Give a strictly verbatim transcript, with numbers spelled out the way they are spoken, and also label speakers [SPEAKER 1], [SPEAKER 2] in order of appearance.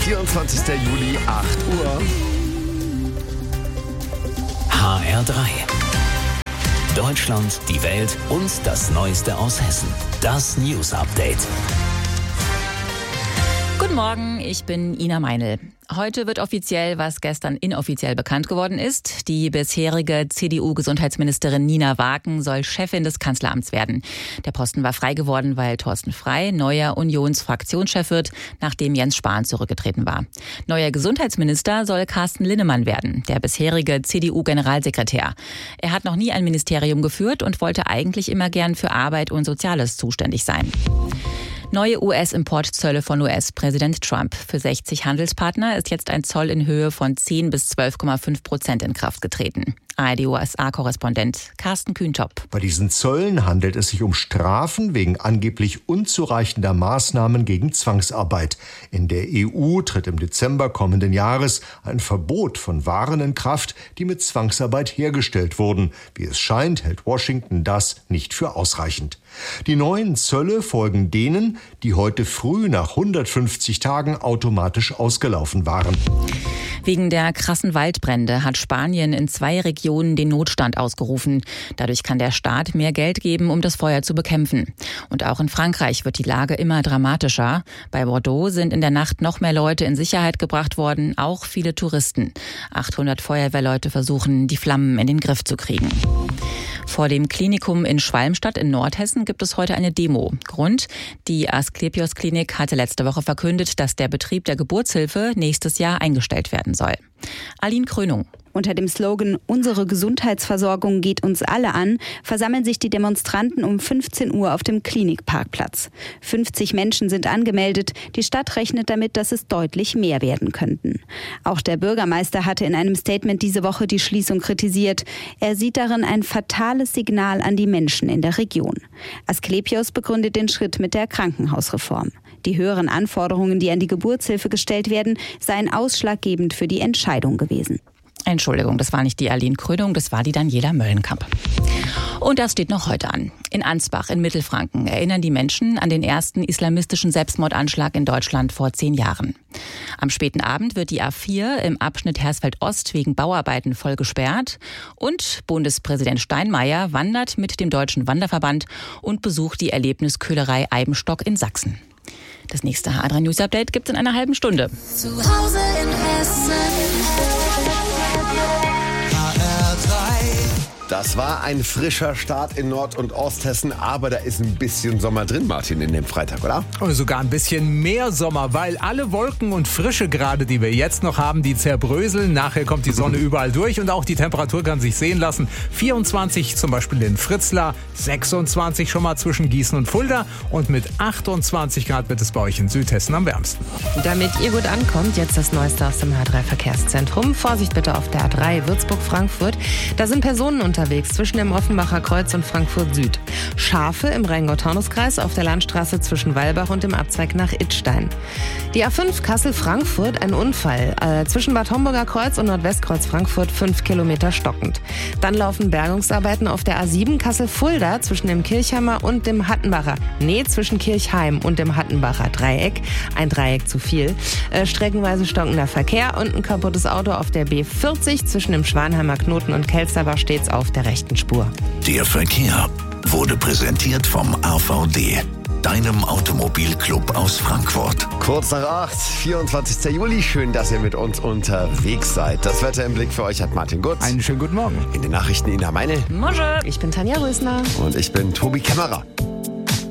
[SPEAKER 1] vierundzwanzigster Juli, acht Uhr.
[SPEAKER 2] H R drei. Deutschland, die Welt und das Neueste aus Hessen. Das News Update.
[SPEAKER 3] Guten Morgen, ich bin Ina Meinl. Heute wird offiziell, was gestern inoffiziell bekannt geworden ist. Die bisherige C D U-Gesundheitsministerin Nina Waken soll Chefin des Kanzleramts werden. Der Posten war frei geworden, weil Thorsten Frey neuer Unionsfraktionschef wird, nachdem Jens Spahn zurückgetreten war. Neuer Gesundheitsminister soll Carsten Linnemann werden, der bisherige C D U-Generalsekretär. Er hat noch nie ein Ministerium geführt und wollte eigentlich immer gern für Arbeit und Soziales zuständig sein. Neue U S-Importzölle von U S-Präsident Trump. Für sechzig Handelspartner ist jetzt ein Zoll in Höhe von zehn bis zwölf Komma fünf Prozent in Kraft getreten. A R D-U S A-Korrespondent Carsten Kühntop.
[SPEAKER 4] Bei diesen Zöllen handelt es sich um Strafen wegen angeblich unzureichender Maßnahmen gegen Zwangsarbeit. In der E U tritt im Dezember kommenden Jahres ein Verbot von Waren in Kraft, die mit Zwangsarbeit hergestellt wurden. Wie es scheint, hält Washington das nicht für ausreichend. Die neuen Zölle folgen denen, die heute früh nach hundertfünfzig Tagen automatisch ausgelaufen waren.
[SPEAKER 3] Wegen der krassen Waldbrände hat Spanien in zwei Regionen den Notstand ausgerufen. Dadurch kann der Staat mehr Geld geben, um das Feuer zu bekämpfen. Und auch in Frankreich wird die Lage immer dramatischer. Bei Bordeaux sind in der Nacht noch mehr Leute in Sicherheit gebracht worden, auch viele Touristen. achthundert Feuerwehrleute versuchen, die Flammen in den Griff zu kriegen. Vor dem Klinikum in Schwalmstadt in Nordhessen gibt es heute eine Demo. Grund: Die Asklepios Klinik hatte letzte Woche verkündet, dass der Betrieb der Geburtshilfe nächstes Jahr eingestellt werden soll. Aline Krönung.
[SPEAKER 5] Unter dem Slogan »Unsere Gesundheitsversorgung geht uns alle an« versammeln sich die Demonstranten um fünfzehn Uhr auf dem Klinikparkplatz. fünfzig Menschen sind angemeldet. Die Stadt rechnet damit, dass es deutlich mehr werden könnten. Auch der Bürgermeister hatte in einem Statement diese Woche die Schließung kritisiert. Er sieht darin ein fatales Signal an die Menschen in der Region. Asklepios begründet den Schritt mit der Krankenhausreform. Die höheren Anforderungen, die an die Geburtshilfe gestellt werden, seien ausschlaggebend für die Entscheidung gewesen.
[SPEAKER 3] Entschuldigung, das war nicht die Aline Krönung, das war die Daniela Möllenkamp. Und das steht noch heute an. In Ansbach in Mittelfranken erinnern die Menschen an den ersten islamistischen Selbstmordanschlag in Deutschland vor zehn Jahren. Am späten Abend wird die A vier im Abschnitt Hersfeld-Ost wegen Bauarbeiten voll gesperrt. Und Bundespräsident Steinmeier wandert mit dem Deutschen Wanderverband und besucht die Erlebnisköhlerei Eibenstock in Sachsen. Das nächste H R drei News Update gibt's in einer halben Stunde.
[SPEAKER 6] Zu Hause in Hessen.
[SPEAKER 1] Das war ein frischer Start in Nord- und Osthessen, aber da ist ein bisschen Sommer drin, Martin, in dem Freitag, oder?
[SPEAKER 7] Und sogar ein bisschen mehr Sommer, weil alle Wolken und Frische gerade, die wir jetzt noch haben, die zerbröseln. Nachher kommt die Sonne überall durch und auch die Temperatur kann sich sehen lassen. vierundzwanzig zum Beispiel in Fritzlar, sechsundzwanzig schon mal zwischen Gießen und Fulda und mit achtundzwanzig Grad wird es bei euch in Südhessen am wärmsten.
[SPEAKER 8] Damit ihr gut ankommt, jetzt das Neueste aus dem H drei Verkehrszentrum. Vorsicht bitte auf der A drei Würzburg-Frankfurt. Da sind Personen unterwegs zwischen dem Offenbacher Kreuz und Frankfurt Süd. Schafe im Rheingau-Taunus-Kreis auf der Landstraße zwischen Weilbach und dem Abzweig nach Idstein. Die A fünf Kassel-Frankfurt, ein Unfall. Äh, zwischen Bad Homburger Kreuz und Nordwestkreuz Frankfurt fünf Kilometer stockend. Dann laufen Bergungsarbeiten auf der A sieben Kassel-Fulda zwischen dem Kirchheimer und dem Hattenbacher. Nee, zwischen Kirchheim und dem Hattenbacher Dreieck. Ein Dreieck zu viel. Äh, streckenweise stockender Verkehr und ein kaputtes Auto auf der B vierzig zwischen dem Schwanheimer Knoten und Kelsterbach stets auf der rechten Spur.
[SPEAKER 2] Der Verkehr wurde präsentiert vom A V D, deinem Automobilclub aus Frankfurt.
[SPEAKER 1] Kurz nach acht, vierundzwanzigster Juli. Schön, dass ihr mit uns unterwegs seid. Das Wetter im Blick für euch hat Martin Gutz.
[SPEAKER 7] Einen schönen guten Morgen.
[SPEAKER 1] In den Nachrichten Ina Meinl.
[SPEAKER 3] Bonjour.
[SPEAKER 8] Ich bin Tanja Rösner.
[SPEAKER 1] Und ich bin Tobi Kämmerer.